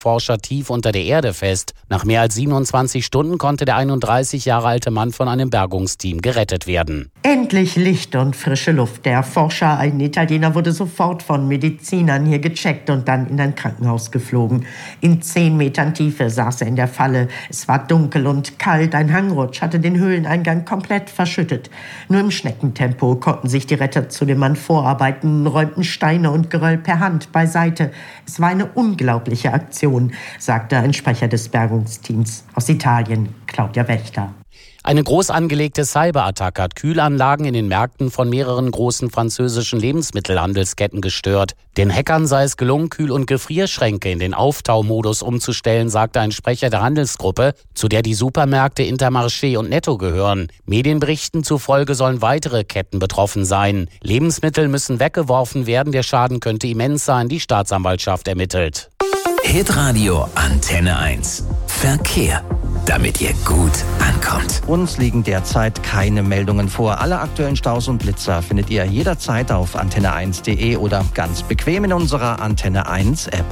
Forscher tief unter der Erde fest. Nach mehr als 27 Stunden konnte der 31 Jahre alte Mann von einem Bergungsteam gerettet werden. Endlich Licht und frische Luft. Der Forscher, ein Italiener, wurde sofort von Medizinern hier gecheckt und dann in ein Krankenhaus geflogen. In 10 Metern Tiefe saß er in der Falle. Es war dunkel und kalt. Ein Hangrutsch hatte den Höhleneingang komplett verschüttet. Nur im Schneckentempo konnten sich die Retter zu dem Mann vorarbeiten, räumten Steine und Geröll per Hand beiseite. Es war eine unglaubliche Aktion, sagte ein Sprecher des Bergungsteams aus Italien, Claudia Wächter. Eine groß angelegte Cyberattacke hat Kühlanlagen in den Märkten von mehreren großen französischen Lebensmittelhandelsketten gestört. Den Hackern sei es gelungen, Kühl- und Gefrierschränke in den Auftaumodus umzustellen, sagte ein Sprecher der Handelsgruppe, zu der die Supermärkte Intermarché und Netto gehören. Medienberichten zufolge sollen weitere Ketten betroffen sein. Lebensmittel müssen weggeworfen werden, der Schaden könnte immens sein, die Staatsanwaltschaft ermittelt. Hitradio Antenne 1. Verkehr. Damit ihr gut ankommt. Uns liegen derzeit keine Meldungen vor. Alle aktuellen Staus und Blitzer findet ihr jederzeit auf antenne1.de oder ganz bequem in unserer Antenne 1 App.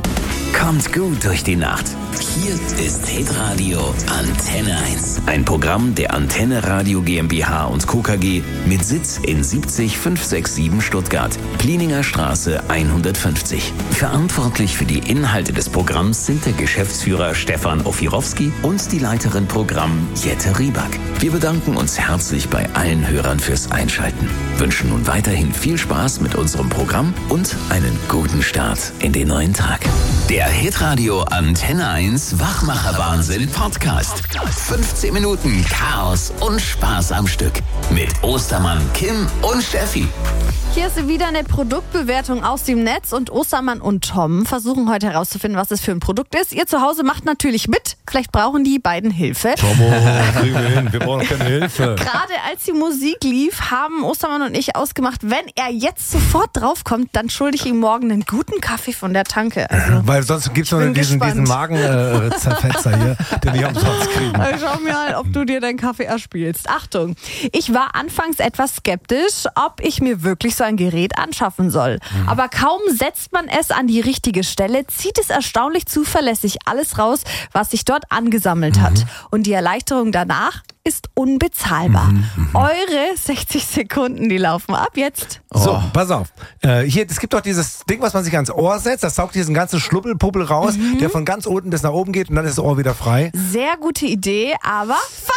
Kommt gut durch die Nacht. Hier ist Hitradio Antenne 1. Ein Programm der Antenne Radio GmbH und Co. KG mit Sitz in 70567 Stuttgart, Plieninger Straße 150. Verantwortlich für die Inhalte des Programms sind der Geschäftsführer Stefan Ofirowski und die Leiterin Programm Jette Rieback. Wir bedanken uns herzlich bei allen Hörern fürs Einschalten. Wünschen nun weiterhin viel Spaß mit unserem Programm und einen guten Start in den neuen Tag. Der Hitradio Antenne 1 Wachmacher-Wahnsinn Podcast. 15 Minuten Chaos und Spaß am Stück. Mit Ostermann, Kim und Steffi. Hier ist wieder eine Produktbewertung aus dem Netz und Ostermann und Tom versuchen heute herauszufinden, was das für ein Produkt ist. Ihr zu Hause macht natürlich mit. Vielleicht brauchen die beiden Hilfe. Tomo, wir brauchen keine Hilfe. Gerade als die Musik lief, haben Ostermann und ich ausgemacht, wenn er jetzt sofort draufkommt, dann schulde ich ihm morgen einen guten Kaffee von der Tanke. Also, weil sonst gibt es nur diesen Magenzerfetzer hier, den wir umsonst kriegen. Also schau mal, ob du dir deinen Kaffee erspielst. Achtung, ich war anfangs etwas skeptisch, ob ich mir wirklich so ein Gerät anschaffen soll. Aber kaum setzt man es an die richtige Stelle, zieht es erstaunlich zuverlässig alles raus, was sich dort angesammelt hat. Und die Erleichterung danach ist unbezahlbar. Eure 60 Sekunden, die laufen ab jetzt. So, pass auf. Hier, es gibt doch dieses Ding, was man sich ans Ohr setzt. Das saugt diesen ganzen Schluppelpuppel raus, der von ganz unten bis nach oben geht und dann ist das Ohr wieder frei. Sehr gute Idee, aber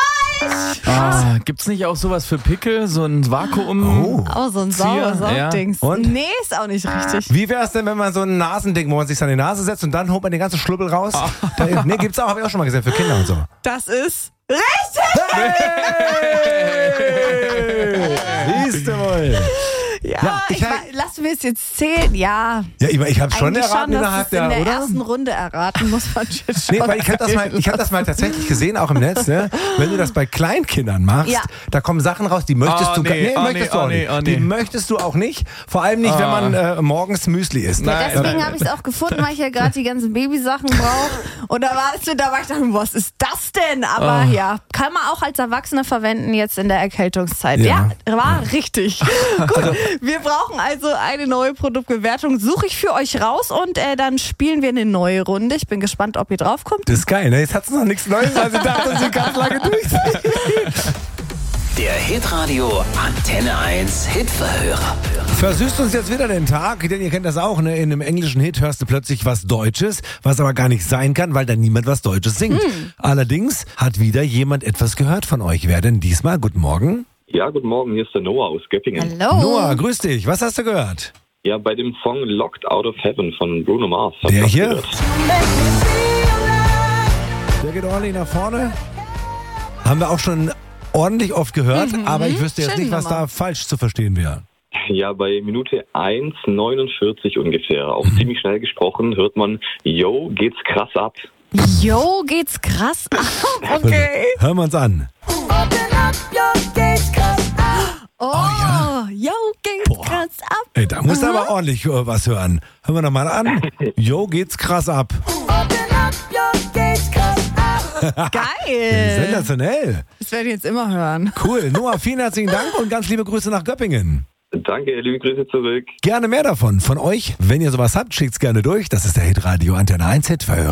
falsch! Gibt's nicht auch sowas für Pickel? So ein Vakuum? Oh, so ein Saugdings. Ja. Und? Nee, ist auch nicht richtig. Wie wäre es denn, wenn man so ein Nasending, wo man sich an die Nase setzt und dann holt man den ganzen Schluppel raus? Nee, gibt's auch, habe ich auch schon mal gesehen, für Kinder und so. Das ist richtig! Hey! Siehst du wohl. Ja, lassen wir es jetzt zählen. Ja, ich habe schon erraten innerhalb in der oder? ersten Runde erraten, muss man jetzt schon. Nee, weil ich hab das mal tatsächlich gesehen, auch im Netz, ne? Wenn du das bei Kleinkindern machst, da kommen Sachen raus, die möchtest du nicht. Die möchtest du auch nicht. Vor allem nicht, wenn man morgens Müsli isst. Ja, deswegen habe ich es auch gefunden, weil ich ja gerade die ganzen Babysachen brauche. Und da war ich dachte, was ist das denn? Aber ja, kann man auch als Erwachsener verwenden jetzt in der Erkältungszeit. Ja, war richtig. Gut, wir brauchen also eine neue Produktbewertung. Suche ich für euch raus und dann spielen wir eine neue Runde. Ich bin gespannt, ob ihr drauf kommt. Das ist geil, ne? Jetzt hat es noch nichts Neues, also ich dachte, das ist ganz lange durch. Der Hitradio Antenne 1 Hitverhörer. Versüßt uns jetzt wieder den Tag, denn ihr kennt das auch, ne? In einem englischen Hit hörst du plötzlich was Deutsches, was aber gar nicht sein kann, weil da niemand was Deutsches singt. Allerdings hat wieder jemand etwas gehört von euch. Wer denn diesmal? Guten Morgen. Ja, guten Morgen, hier ist der Noah aus Göppingen. Hallo. Noah, grüß dich. Was hast du gehört? Ja, bei dem Song Locked Out of Heaven von Bruno Mars. Der hier? Gehört. Der geht ordentlich nach vorne. Haben wir auch schon ordentlich oft gehört, aber ich wüsste jetzt nicht, was da falsch zu verstehen wäre. Ja, bei Minute 1,49 ungefähr, auch ziemlich schnell gesprochen, hört man, yo, geht's krass ab. Jo, geht's krass ab. Okay. Hören wir uns an. Oh, ja. Jo, geht's krass ab. Ey, da musst du aber ordentlich was hören. Hören wir nochmal an. Jo, geht's krass ab. Geil. Sensationell. Das werde ich jetzt immer hören. Cool. Noah, vielen herzlichen Dank und ganz liebe Grüße nach Göppingen. Danke, liebe Grüße zurück. Gerne mehr davon. Von euch, wenn ihr sowas habt, schickt's gerne durch. Das ist der Hitradio Antenne 1 Hitverhörer.